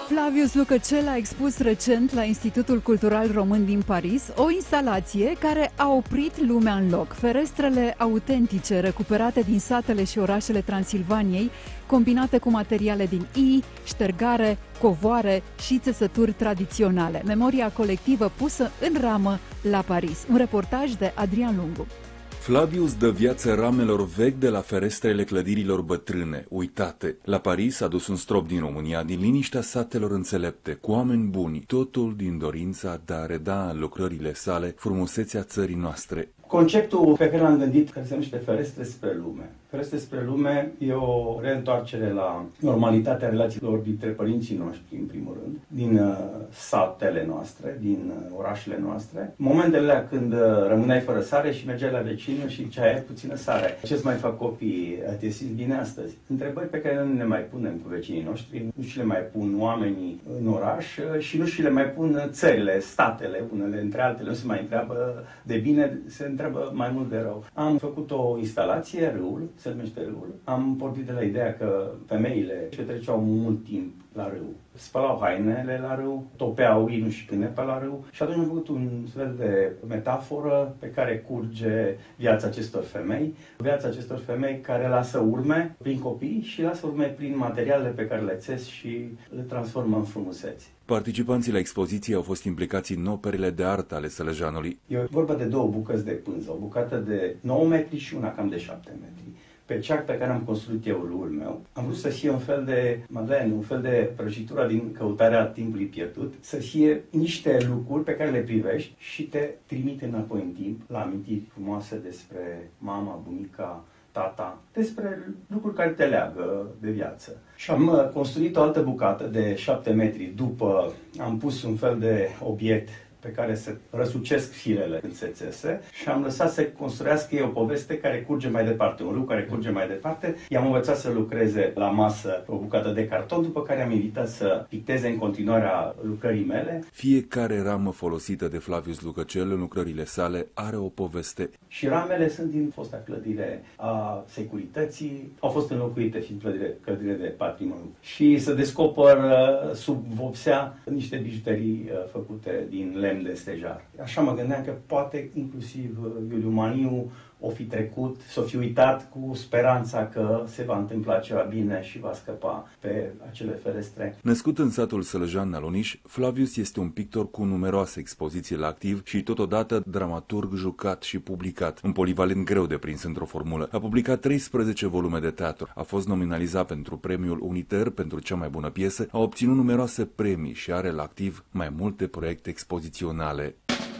Flavius Lucăcel a expus recent la Institutul Cultural Român din Paris o instalație care a oprit lumea în loc. Ferestrele autentice recuperate din satele și orașele Transilvaniei, combinate cu materiale din ii, ștergare, covoare și țesături tradiționale. Memoria colectivă pusă în ramă la Paris. Un reportaj de Adrian Lungu. Flavius dă viață ramelor vechi de la ferestrele clădirilor bătrâne, uitate. La Paris a dus un strop din România, din liniștea satelor înțelepte, cu oameni buni, totul din dorința de a reda în lucrările sale frumusețea țării noastre. Conceptul pe care l-am gândit, care se numește Ferestre spre lume. Ferestre spre lume e o reîntoarcere la normalitatea relațiilor dintre părinții noștri, în primul rând, din satele noastre, din orașele noastre. Momentele alea când rămâneai fără sare și mergeai la vecinul și ziceai, ai puțină sare. Ce-ți mai fac copiii? Te simți bine astăzi? Întrebări pe care nu ne mai punem cu vecinii noștri, nu și le mai pun oamenii în oraș și nu și le mai pun țările, statele, unele între altele, nu se mai întreabă de bine, se întreabă mai mult de rău. Am făcut o instalație, Râul, se numește Râul. Am pornit de la ideea că femeile petreceau mult timp la râu, spălau hainele la râu, topeau inu și câine pe la râu și atunci am făcut un fel de metaforă pe care curge viața acestor femei. Viața acestor femei care lasă urme prin copii și lasă urme prin materialele pe care le țes și le transformă în frumuseți. Participanții la expoziție au fost implicați în operele de artă ale Sălăjanului. E vorba de două bucăți de pânză, o bucată de 9 metri și una cam de 7 metri. Pe cea pe care am construit eu râul meu, am vrut să fie un fel de Madeleine, un fel de prăjitura din Căutarea timpului pierdut, să fie niște lucruri pe care le privești și te trimite înapoi în timp la amintiri frumoase despre mama, bunica, tata, despre lucruri care te leagă de viață. Și am construit o altă bucată de 7 metri după, am pus un fel de obiect pe care se răsucesc firele când se țese și am lăsat să construiască ei o poveste care curge mai departe, un râu care curge mai departe. I-am învățat să lucreze la masă o bucată de carton, după care am invitat să picteze în continuarea lucrării mele. Fiecare ramă folosită de Flavius Lucăcel în lucrările sale are o poveste. Și ramele sunt din fosta clădire a securității, au fost înlocuite fiind clădire de patrimoniu. Și să descoper sub vopsea niște bijuterii făcute din lemn de stejar. Așa mă gândeam că poate inclusiv Iuliu Maniu o fi trecut, s-o fi uitat cu speranța că se va întâmpla ceva bine și va scăpa pe acele ferestre. Născut în satul Sălăjan Aluniș, Flavius este un pictor cu numeroase expoziții la activ și totodată dramaturg jucat și publicat, un polivalent greu de prins într-o formulă. A publicat 13 volume de teatru, a fost nominalizat pentru premiul Uniter pentru cea mai bună piesă, a obținut numeroase premii și are la activ mai multe proiecte expoziționale.